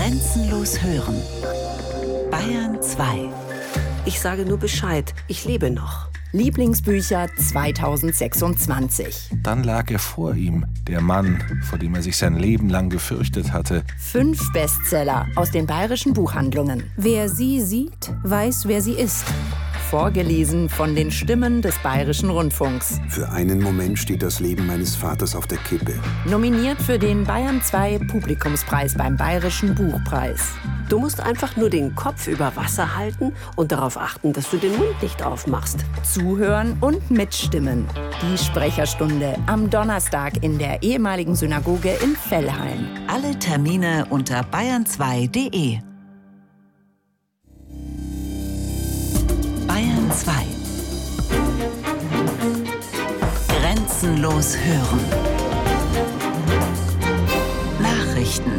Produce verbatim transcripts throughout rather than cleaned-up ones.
Grenzenlos hören. Bayern zwei. Ich sage nur Bescheid, ich lebe noch. Lieblingsbücher zweitausendsechsundzwanzig. Dann lag er vor ihm, der Mann, vor dem er sich sein Leben lang gefürchtet hatte. Fünf Bestseller aus den bayerischen Buchhandlungen. Wer sie sieht, weiß, wer sie ist. Vorgelesen von den Stimmen des Bayerischen Rundfunks. Für einen Moment steht das Leben meines Vaters auf der Kippe. Nominiert für den Bayern zwei Publikumspreis beim Bayerischen Buchpreis. Du musst einfach nur den Kopf über Wasser halten und darauf achten, dass du den Mund nicht aufmachst. Zuhören und mitstimmen. Die Sprecherstunde am Donnerstag in der ehemaligen Synagoge in Vellheim. Alle Termine unter bayern zwei punkt de. Bayern zwei. Grenzenlos hören. Nachrichten.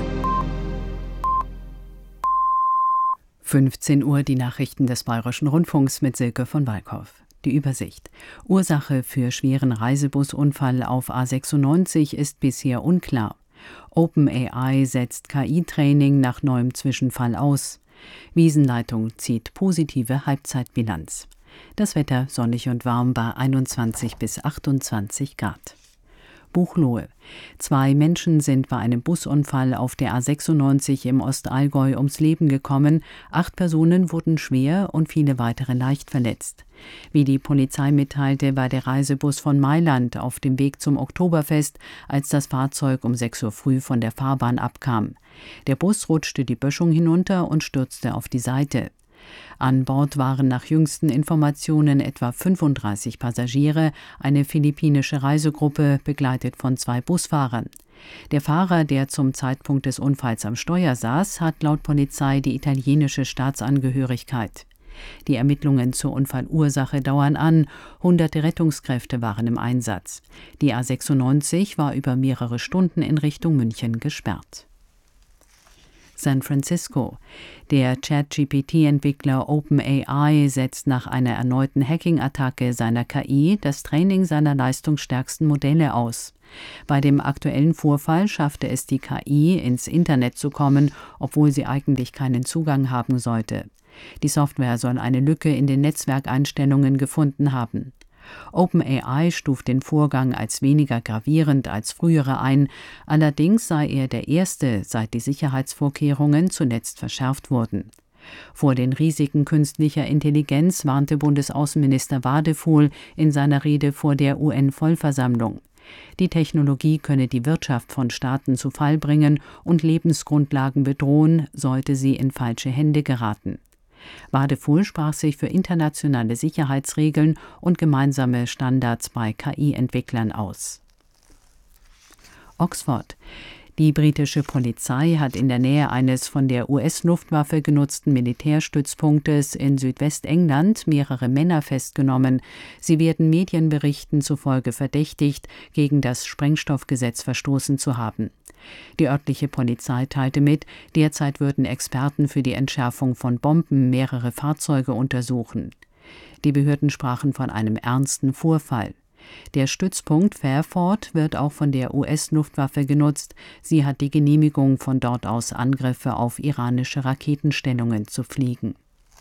fünfzehn Uhr die Nachrichten des Bayerischen Rundfunks mit Silke von Walkhoff. Die Übersicht. Ursache für schweren Reisebusunfall auf A sechsundneunzig ist bisher unklar. OpenAI setzt K I-Training nach neuem Zwischenfall aus. Wiesenleitung zieht positive Halbzeitbilanz. Das Wetter sonnig und warm bei einundzwanzig bis achtundzwanzig Grad. Buchloe. Zwei Menschen sind bei einem Busunfall auf der A sechsundneunzig im Ostallgäu ums Leben gekommen. Acht Personen wurden schwer und viele weitere leicht verletzt. Wie die Polizei mitteilte, war der Reisebus von Mailand auf dem Weg zum Oktoberfest, als das Fahrzeug um sechs Uhr früh von der Fahrbahn abkam. Der Bus rutschte die Böschung hinunter und stürzte auf die Seite. An Bord waren nach jüngsten Informationen etwa fünfunddreißig Passagiere, eine philippinische Reisegruppe, begleitet von zwei Busfahrern. Der Fahrer, der zum Zeitpunkt des Unfalls am Steuer saß, hat laut Polizei die italienische Staatsangehörigkeit. Die Ermittlungen zur Unfallursache dauern an. Hunderte Rettungskräfte waren im Einsatz. Die A sechsundneunzig war über mehrere Stunden in Richtung München gesperrt. San Francisco. Der Chat-G P T-Entwickler OpenAI setzt nach einer erneuten Hacking-Attacke seiner K I das Training seiner leistungsstärksten Modelle aus. Bei dem aktuellen Vorfall schaffte es die K I, ins Internet zu kommen, obwohl sie eigentlich keinen Zugang haben sollte. Die Software soll eine Lücke in den Netzwerkeinstellungen gefunden haben. OpenAI stuft den Vorgang als weniger gravierend als frühere ein, allerdings sei er der erste, seit die Sicherheitsvorkehrungen zuletzt verschärft wurden. Vor den Risiken künstlicher Intelligenz warnte Bundesaußenminister Wadefuhl in seiner Rede vor der U N-Vollversammlung. Die Technologie könne die Wirtschaft von Staaten zu Fall bringen und Lebensgrundlagen bedrohen, sollte sie in falsche Hände geraten. Wadefuhl sprach sich für internationale Sicherheitsregeln und gemeinsame Standards bei K I-Entwicklern aus. Oxford. Die britische Polizei hat in der Nähe eines von der U S-Luftwaffe genutzten Militärstützpunktes in Südwestengland mehrere Männer festgenommen. Sie werden Medienberichten zufolge verdächtigt, gegen das Sprengstoffgesetz verstoßen zu haben. Die örtliche Polizei teilte mit, derzeit würden Experten für die Entschärfung von Bomben mehrere Fahrzeuge untersuchen. Die Behörden sprachen von einem ernsten Vorfall. Der Stützpunkt Fairford wird auch von der U S-Luftwaffe genutzt. Sie hat die Genehmigung, von dort aus Angriffe auf iranische Raketenstellungen zu fliegen.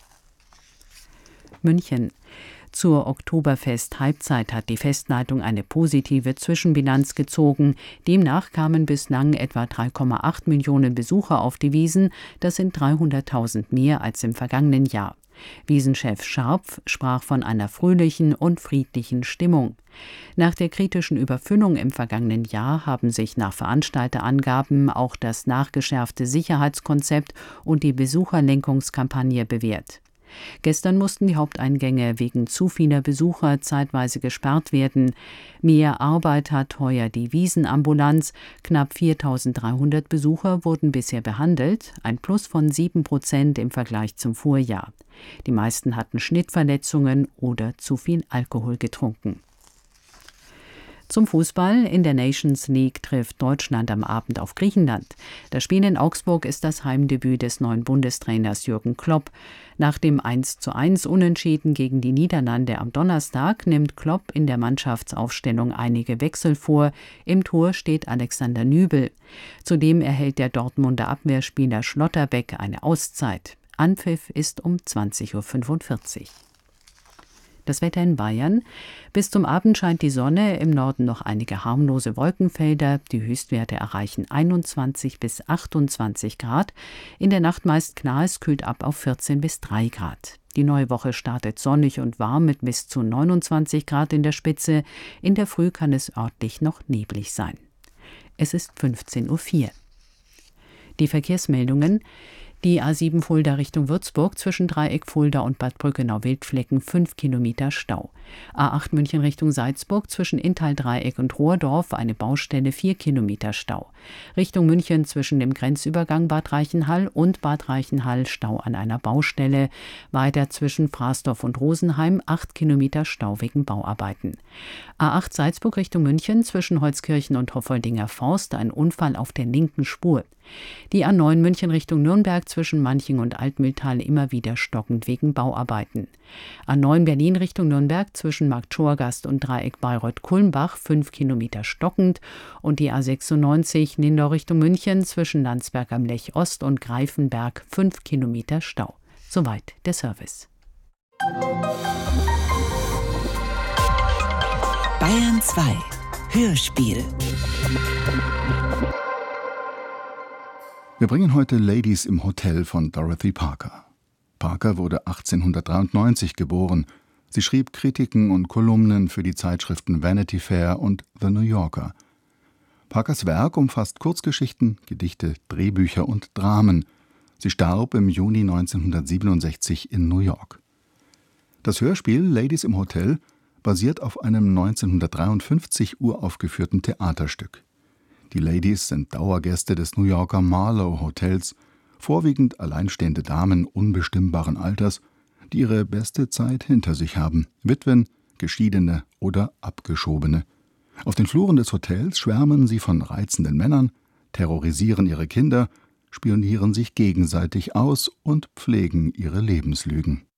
München. Zur Oktoberfest-Halbzeit hat die Festleitung eine positive Zwischenbilanz gezogen. Demnach kamen bislang etwa drei Komma acht Millionen Besucher auf die Wiesn. Das sind dreihunderttausend mehr als im vergangenen Jahr. Wiesenchef Scharpf sprach von einer fröhlichen und friedlichen Stimmung. Nach der kritischen Überfüllung im vergangenen Jahr haben sich nach Veranstalterangaben auch das nachgeschärfte Sicherheitskonzept und die Besucherlenkungskampagne bewährt. Gestern mussten die Haupteingänge wegen zu vieler Besucher zeitweise gesperrt werden. Mehr Arbeit hat heuer die Wiesenambulanz. Knapp viertausenddreihundert Besucher wurden bisher behandelt, ein Plus von sieben Prozent im Vergleich zum Vorjahr. Die meisten hatten Schnittverletzungen oder zu viel Alkohol getrunken. Zum Fußball. In der Nations League trifft Deutschland am Abend auf Griechenland. Das Spiel in Augsburg ist das Heimdebüt des neuen Bundestrainers Jürgen Klopp. Nach dem eins zu eins Unentschieden gegen die Niederlande am Donnerstag nimmt Klopp in der Mannschaftsaufstellung einige Wechsel vor. Im Tor steht Alexander Nübel. Zudem erhält der Dortmunder Abwehrspieler Schlotterbeck eine Auszeit. Anpfiff ist um zwanzig Uhr fünfundvierzig. Das Wetter in Bayern. Bis zum Abend scheint die Sonne, im Norden noch einige harmlose Wolkenfelder. Die Höchstwerte erreichen einundzwanzig bis achtundzwanzig Grad. In der Nacht meist klar, es kühlt ab auf vierzehn bis drei Grad. Die neue Woche startet sonnig und warm mit bis zu neunundzwanzig Grad in der Spitze. In der Früh kann es örtlich noch neblig sein. Es ist fünfzehn Uhr vier. Die Verkehrsmeldungen. Die A sieben Fulda Richtung Würzburg zwischen Dreieck Fulda und Bad Brückenau-Wildflecken fünf Kilometer Stau. A acht München Richtung Salzburg zwischen Inntal-Dreieck und Rohrdorf eine Baustelle vier Kilometer Stau. Richtung München zwischen dem Grenzübergang Bad Reichenhall und Bad Reichenhall Stau an einer Baustelle. Weiter zwischen Frasdorf und Rosenheim acht Kilometer Stau wegen Bauarbeiten. A acht Salzburg Richtung München zwischen Holzkirchen und Hoffoldinger Forst ein Unfall auf der linken Spur. Die A neun München Richtung Nürnberg zwischen Manching und Altmühltal immer wieder stockend wegen Bauarbeiten. A neun Berlin Richtung Nürnberg zwischen Marktschorgast und Dreieck Bayreuth-Kulmbach fünf Kilometer stockend und die A sechsundneunzig Lindau Richtung München zwischen Landsberg am Lech Ost und Greifenberg fünf Kilometer Stau. Soweit der Service. Bayern zwei Hörspiel. Wir bringen heute Ladies im Hotel von Dorothy Parker. Parker wurde achtzehnhundertdreiundneunzig geboren. Sie schrieb Kritiken und Kolumnen für die Zeitschriften Vanity Fair und The New Yorker. Parkers Werk umfasst Kurzgeschichten, Gedichte, Drehbücher und Dramen. Sie starb im Juni neunzehnhundertsiebenundsechzig in New York. Das Hörspiel Ladies im Hotel basiert auf einem neunzehnhundertdreiundfünfzig uraufgeführten Theaterstück. Die Ladies sind Dauergäste des New Yorker Marlowe Hotels, vorwiegend alleinstehende Damen unbestimmbaren Alters, die ihre beste Zeit hinter sich haben, Witwen, Geschiedene oder Abgeschobene. Auf den Fluren des Hotels schwärmen sie von reizenden Männern, terrorisieren ihre Kinder, spionieren sich gegenseitig aus und pflegen ihre Lebenslügen.